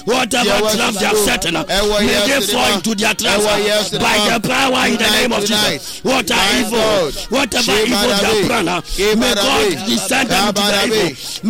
Whatever trap they have set up, may they fall into their traps by the power in the name of Jesus. What are evil, whatever evil they have planned, may God descend them to the evil.